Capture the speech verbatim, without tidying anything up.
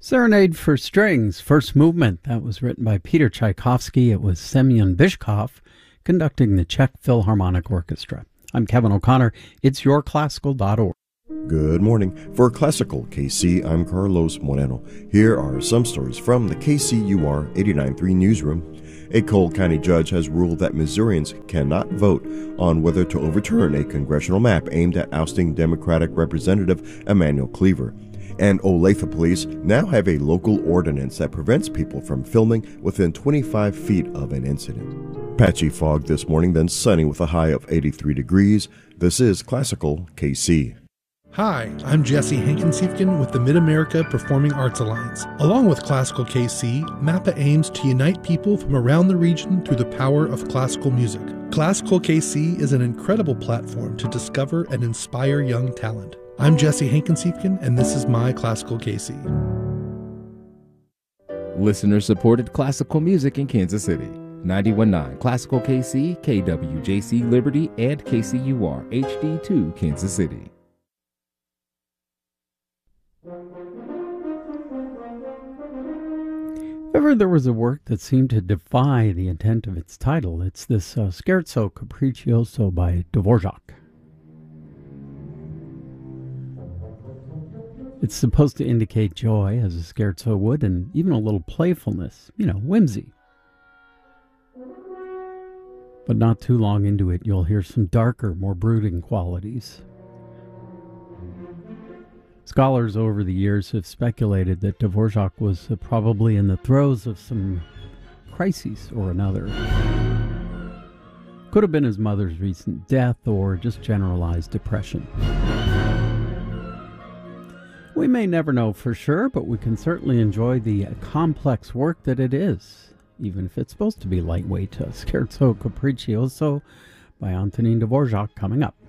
Serenade for Strings, first movement. That was written by Peter Tchaikovsky. It was Semyon Bychkov conducting the Czech Philharmonic Orchestra. I'm Kevin O'Connor. It's your classical dot org. Good morning. For Classical K C, I'm Carlos Moreno. Here are some stories from the K C U R eighty-nine point three newsroom. A Cole County judge has ruled that Missourians cannot vote on whether to overturn a congressional map aimed at ousting Democratic Representative Emanuel Cleaver. And Olathe police now have a local ordinance that prevents people from filming within twenty-five feet of an incident. Patchy fog this morning, then sunny with a high of eighty-three degrees. This is Classical K C. Hi, I'm Jesse Hankin-Siefkin with the Mid-America Performing Arts Alliance. Along with Classical K C, MAPA aims to unite people from around the region through the power of classical music. Classical K C is an incredible platform to discover and inspire young talent. I'm Jesse Hankin-Siefkin, and this is my Classical K C. Listener-supported classical music in Kansas City. ninety-one point nine Classical K C, K W J C Liberty, and K C U R H D two Kansas City. If ever there was a work that seemed to defy the intent of its title, it's this uh, Scherzo Capriccioso by Dvorak. It's supposed to indicate joy, as a scherzo would, and even a little playfulness, you know, whimsy. But not too long into it, you'll hear some darker, more brooding qualities. Scholars over the years have speculated that Dvorak was uh, probably in the throes of some crisis or another. Could have been his mother's recent death or just generalized depression. We may never know for sure, but we can certainly enjoy the complex work that it is, even if it's supposed to be lightweight. uh, Scherzo Capriccioso by Antonin Dvorak coming up.